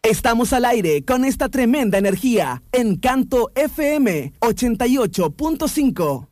Estamos al aire con esta tremenda energía. Encanto FM 88.5.